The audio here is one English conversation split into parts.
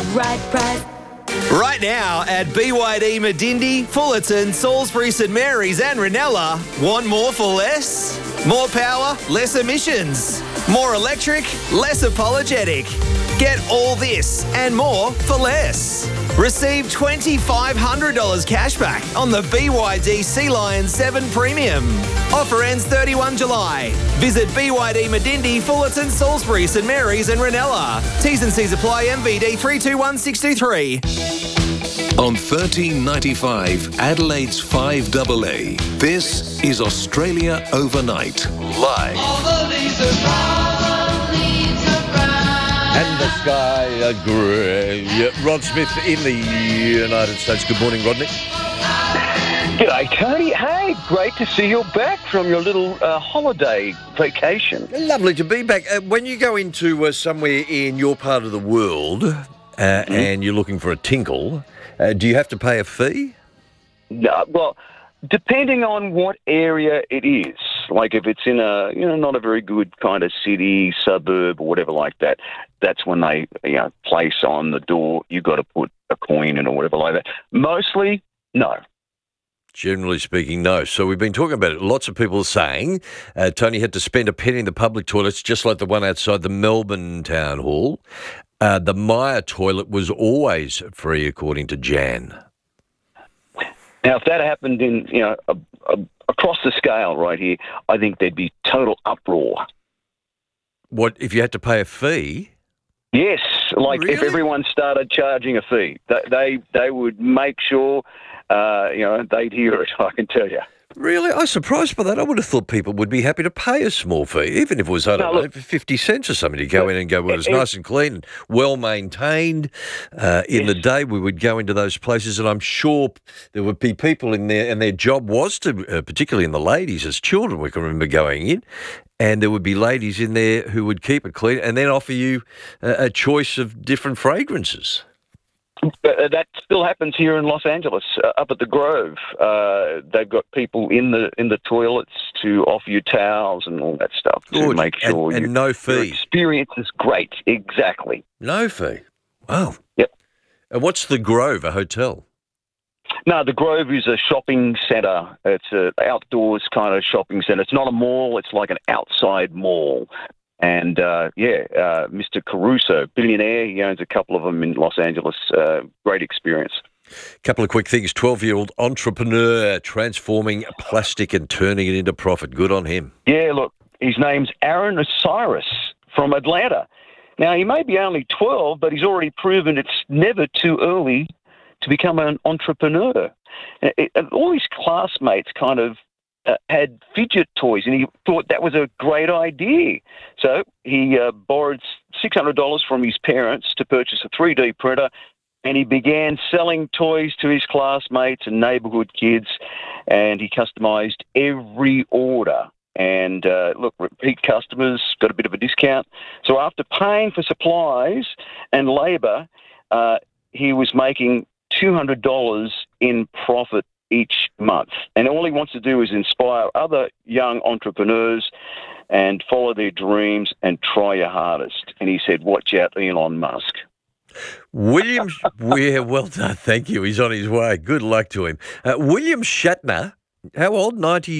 right price. Right now at BYD Medindi, Fullerton, Salisbury, St Mary's and Ranella. Want more for less? More power, less emissions. More electric, less apologetic. Get all this and more for less. Receive $2,500 cash back on the BYD Sea Lion 7 Premium. Offer ends 31 July. Visit BYD Medindi, Fullerton, Salisbury, St Mary's and Ranella. T's and C's apply. MVD 321623. On 1395 Adelaide's 5AA, this is Australia Overnight, live. And the sky grey. Rod Smith in the United States. Good morning, Rodney. G'day, Tony. Hey, great to see you back from your little holiday vacation. Lovely to be back. When you go into somewhere in your part of the world and you're looking for a tinkle, do you have to pay a fee? No, well, depending on what area it is. Like if it's in a, not a very good kind of city, suburb or whatever like that, that's when they, place on the door, you got to put a coin in or whatever like that. Mostly, no. Generally speaking, no. So we've been talking about it. Lots of people saying Tony had to spend a penny in the public toilets, just like the one outside the Melbourne Town Hall. The Myer toilet was always free, according to Jan. Now, if that happened in, across the scale right here, I think there'd be total uproar. What, if you had to pay a fee? Yes, like Really? if everyone started charging a fee, they would make sure, they'd hear it, I can tell you. Really? I'm surprised by that. I would have thought people would be happy to pay a small fee, even if it was, I don't know, 50 cents or something, to go in and go, well, it's nice and clean and well-maintained. In the day, we would go into those places, and I'm sure there would be people in there, and their job was to, particularly in the ladies, as children, we can remember going in, and there would be ladies in there who would keep it clean and then offer you a choice of different fragrances. That still happens here in Los Angeles, up at the Grove. They've got people in the toilets to offer you towels and all that stuff to make sure and no fee. Your experience is great. Exactly. No fee. Wow. Yep. And what's the Grove, a hotel? No, the Grove is a shopping centre. It's an outdoors kind of shopping centre. It's not a mall. It's like an outside mall. And, Mr. Caruso, billionaire, he owns a couple of them in Los Angeles. Great experience. Couple of quick things. 12-year-old entrepreneur transforming plastic and turning it into profit. Good on him. Yeah, look, his name's Aaron Osiris from Atlanta. Now, he may be only 12, but he's already proven it's never too early to become an entrepreneur. All his classmates kind of had fidget toys, and he thought that was a great idea. So he borrowed $600 from his parents to purchase a 3D printer, and he began selling toys to his classmates and neighbourhood kids, and he customised every order. And repeat customers got a bit of a discount. So after paying for supplies and labour, he was making $200 in profit each month. And all he wants to do is inspire other young entrepreneurs and follow their dreams and try your hardest. And he said, watch out, Elon Musk. William, well done. Thank you. He's on his way. Good luck to him. William Shatner, how old?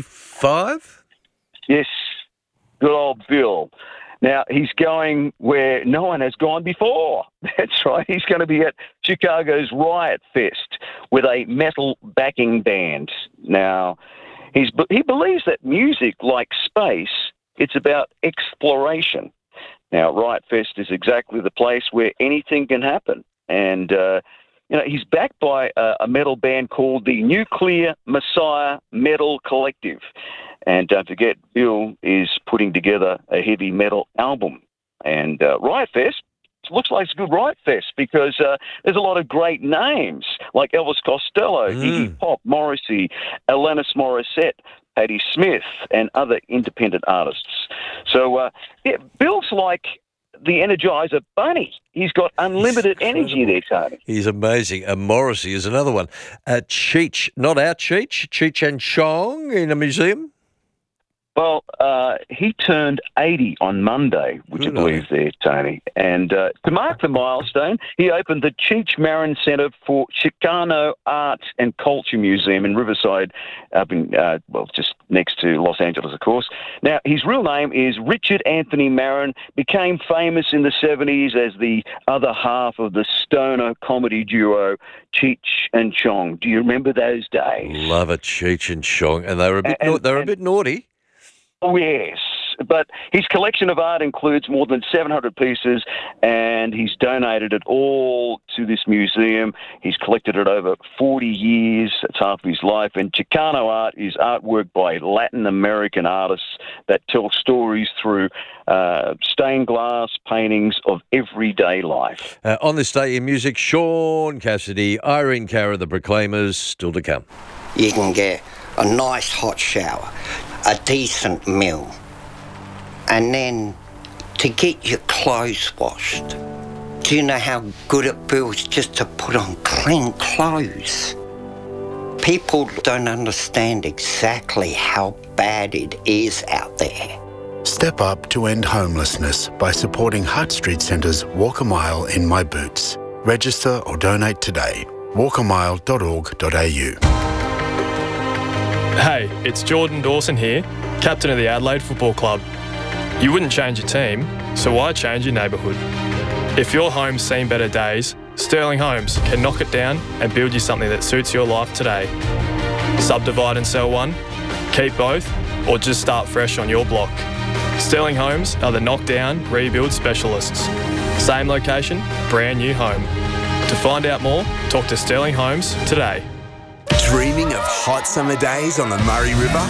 95? Yes, good old Bill. Now, he's going where no one has gone before. That's right. He's going to be at Chicago's Riot Fest with a metal backing band. Now, he believes that music, like space, it's about exploration. Now, Riot Fest is exactly the place where anything can happen. And, he's backed by a metal band called the Nuclear Messiah Metal Collective. And don't forget, Bill is putting together a heavy metal album. And Riot Fest, it looks like it's a good Riot Fest because there's a lot of great names like Elvis Costello, Iggy Pop, Morrissey, Alanis Morissette, Patti Smith, and other independent artists. So, Bill's like the Energizer Bunny. He's got unlimited energy there, Tony. He's amazing. Morrissey is another one. Cheech, not our Cheech and Chong in a museum? Well, he turned 80 on Monday, would you believe there, Tony? And to mark the milestone, he opened the Cheech Marin Centre for Chicano Art and Culture Museum in Riverside, up in, just next to Los Angeles, of course. Now, his real name is Richard Anthony Marin, became famous in the 70s as the other half of the stoner comedy duo Cheech and Chong. Do you remember those days? Love it, Cheech and Chong. And they were a bit naughty. Oh, yes. But his collection of art includes more than 700 pieces, and he's donated it all to this museum. He's collected it over 40 years. That's half of his life. And Chicano art is artwork by Latin American artists that tell stories through stained glass paintings of everyday life. On this day in music, Sean Cassidy, Irene Cara, the Proclaimers, still to come. You can get a nice hot shower, a decent meal, and then to get your clothes washed. Do you know how good it feels just to put on clean clothes? People don't understand exactly how bad it is out there. Step up to end homelessness by supporting Hutt Street Centre's Walk a Mile in My Boots. Register or donate today. walkamile.org.au. Hey, it's Jordan Dawson here, captain of the Adelaide Football Club. You wouldn't change your team, so why change your neighbourhood? If your home's seen better days, Sterling Homes can knock it down and build you something that suits your life today. Subdivide and sell one, keep both, or just start fresh on your block. Sterling Homes are the knockdown, rebuild specialists. Same location, brand new home. To find out more, talk to Sterling Homes today. Dreaming of hot summer days on the Murray River?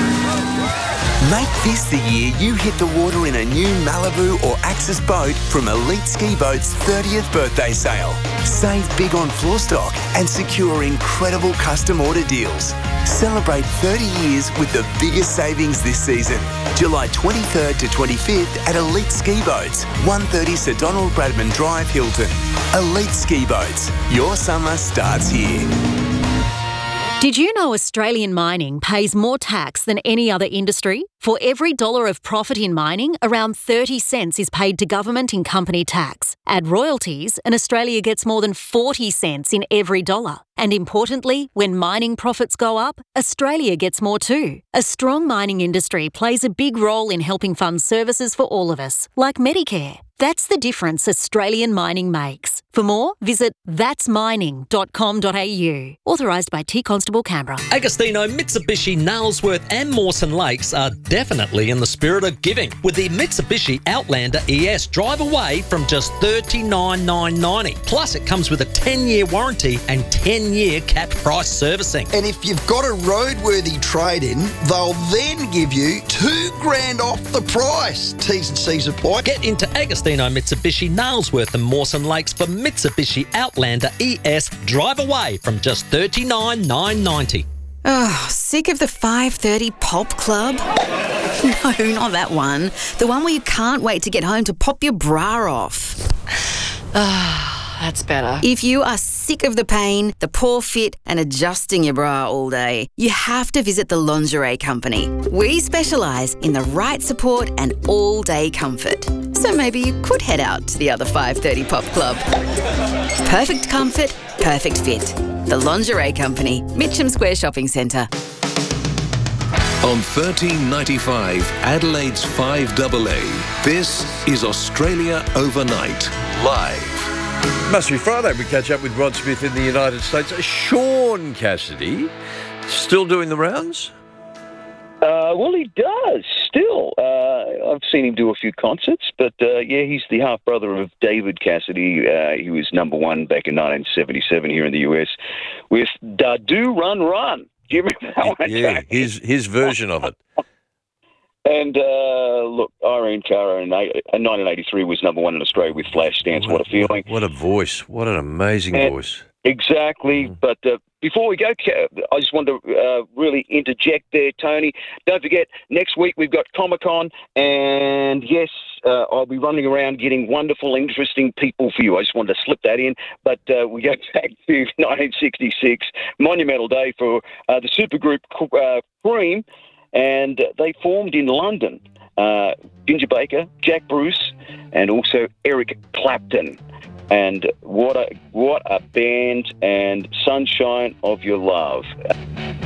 Make this the year you hit the water in a new Malibu or Axis boat from Elite Ski Boat's 30th birthday sale. Save big on floor stock and secure incredible custom order deals. Celebrate 30 years with the biggest savings this season. July 23rd to 25th at Elite Ski Boats, 130 Sir Donald Bradman Drive, Hilton. Elite Ski Boats. Your summer starts here. Did you know Australian mining pays more tax than any other industry? For every dollar of profit in mining, around 30 cents is paid to government in company tax. Add royalties, and Australia gets more than 40 cents in every dollar. And importantly, when mining profits go up, Australia gets more too. A strong mining industry plays a big role in helping fund services for all of us, like Medicare. That's the difference Australian mining makes. For more, visit thatsmining.com.au. Authorised by T Constable Canberra. Agostino, Mitsubishi, Nailsworth and Mawson Lakes are definitely in the spirit of giving. With the Mitsubishi Outlander ES, drive away from just $39,990. Plus, it comes with a 10-year warranty and 10-year capped price servicing. And if you've got a roadworthy trade-in, they'll then give you $2,000 off the price. T's and C's apply. Get into Agostino, Mitsubishi, Nailsworth and Mawson Lakes for Mitsubishi Outlander ES. Drive away from just $39,990. Oh, sick of the 5:30 pop club? No, not that one. The one where you can't wait to get home to pop your bra off. Ah, that's better. If you are sick of the pain, the poor fit and adjusting your bra all day, you have to visit the Lingerie Company. We specialise in the right support and all-day comfort. So maybe you could head out to the other 5:30 pop club. Perfect comfort, perfect fit. The Lingerie Company, Mitcham Square Shopping Centre. On 1395 Adelaide's 5AA, this is Australia Overnight, live. Must be Friday. We catch up with Rod Smith in the United States. Sean Cassidy, still doing the rounds? Well, he does still. I've seen him do a few concerts, but he's the half brother of David Cassidy. He was number one back in 1977 here in the US with Da Do Run Run. Do you remember that one? Yeah, his version of it. And look, Irene Cara in 1983 was number one in Australia with Flashdance. What a feeling! What a voice! What an amazing voice! Exactly. But before we go, I just wanted to really interject there, Tony. Don't forget, next week we've got Comic-Con, and yes, I'll be running around getting wonderful, interesting people for you. I just wanted to slip that in. But we go back to 1966, Monumental Day for the supergroup Cream. and they formed in London. Ginger Baker, Jack Bruce, and also Eric Clapton. And what a band, and Sunshine of Your Love.